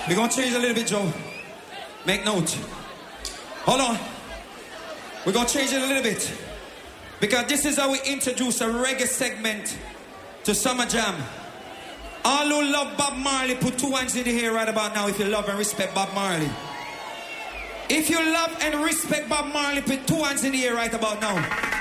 We're gonna change a little bit, Joe. Make note. Hold on. We're gonna change it a little bit. Because this is how we introduce a reggae segment to Summer Jam. All who love Bob Marley, put 2 hands in the air right about now if you love and respect Bob Marley. If you love and respect Bob Marley, put 2 hands in the air right about now.